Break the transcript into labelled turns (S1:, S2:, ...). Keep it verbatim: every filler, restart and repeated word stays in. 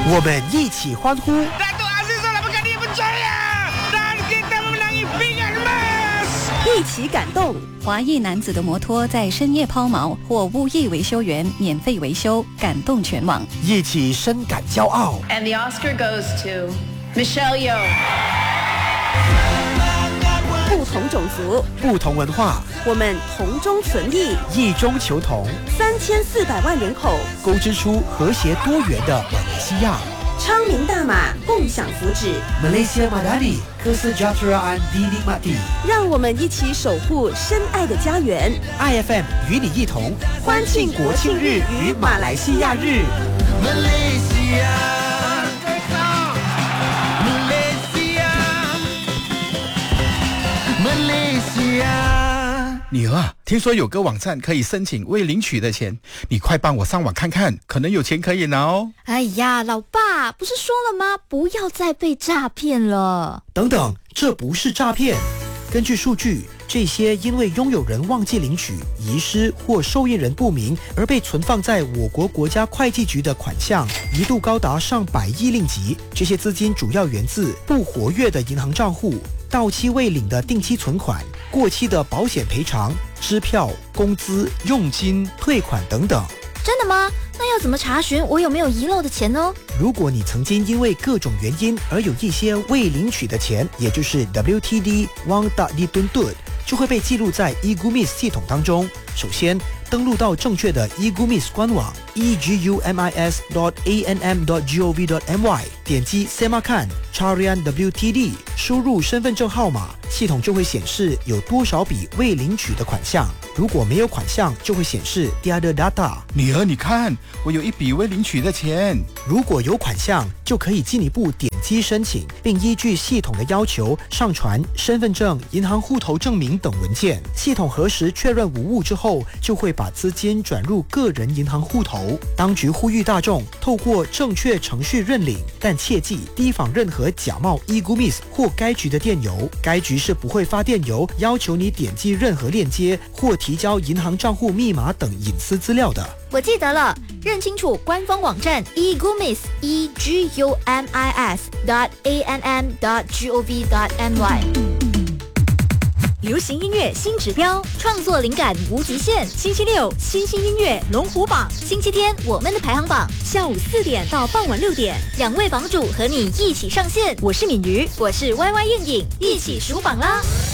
S1: 我们一起欢呼。一起感动。
S2: 华裔男子的摩托在深夜抛锚，或无意维修员免费维修，感动全网。
S1: 一起深感骄傲。
S3: And the Oscar goes to Michelle Yeoh。
S1: 不同种族，不同文化，我们同中存异，异中求同。三千四百万人口，勾织出和谐多元的马来西亚。昌明大马，共享福祉。Malaysia Madani, Kesejahteraan Dinikmati。让我们一起守护深爱的家园。I F M 与你一同欢庆国庆日与马来西亚日。
S4: 女儿，听说有个网站可以申请未领取的钱，你快帮我上网看看，可能有钱可以拿哦。
S5: 哎呀，老爸，不是说了吗？不要再被诈骗了。
S1: 等等，这不是诈骗。根据数据，这些因为拥有人忘记领取、遗失或受益人不明而被存放在我国国家会计局的款项，一度高达上百亿令吉。这些资金主要源自不活跃的银行账户、到期未领的定期存款、过期的保险赔偿、支票、工资、佣金、退款等等。
S5: 真的吗？那要怎么查询我有没有遗漏的钱呢？
S1: 如果你曾经因为各种原因而有一些未领取的钱，也就是 W T D Wang Tak Dituntut， 就会被记录在 eGumis 系统当中。首先，登录到正确的 eGumis 官网 e g u m i s dot a n m dot gov dot m y， 点击 Semakan Carian W T D， 输入身份证号码，系统就会显示有多少笔未领取的款项。如果没有款项，就会显示 Tiada data。
S4: 女儿，你看，我有一笔未领取的钱。
S1: 如果有款项，就可以进一步点击申请，并依据系统的要求上传身份证、银行户头证明等文件。系统核实确认无误之后，就会把资金转入个人银行户头。当局呼吁大众透过正确程序认领，但切记提防任何假冒 eGumis 或该局的电邮。该局是不会发电邮要求你点击任何链接或提交银行账户密码等隐私资料的。
S5: 我记得了，认清楚官方网站 eGumis e g u m i s dot a n m dot gov dot m y。
S6: 流行音乐新指标，
S5: 创作灵感无极限。
S6: 星期六新兴音乐龙虎榜，
S5: 星期天我们的排行榜，
S6: 下午四点到傍晚六点，
S5: 两位榜主和你一起上线。
S6: 我是敏瑜，
S5: 我是 Y Y 燕影，一起数榜啦！